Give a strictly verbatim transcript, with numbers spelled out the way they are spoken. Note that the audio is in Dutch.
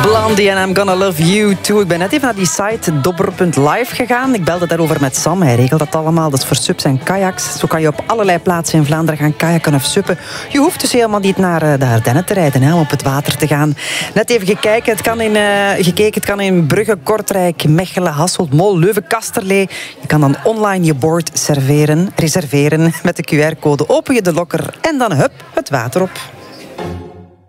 Blondie en I'm Gonna Love You Too. Ik ben net even naar die site dobber punt live gegaan. Ik belde daarover met Sam. Hij regelt dat allemaal. Dat is voor subs en kayaks. Zo kan je op allerlei plaatsen in Vlaanderen gaan kajakken of suppen. Je hoeft dus helemaal niet naar de Ardennen te rijden, hè, om op het water te gaan. Net even gekeken. Het kan in, uh, gekeken. Het kan in Brugge, Kortrijk, Mechelen, Hasselt, Mol, Leuven, Kasterlee. Je kan dan online je board serveren, reserveren met de Q R-code. Open je de lokker en dan hup, het water op.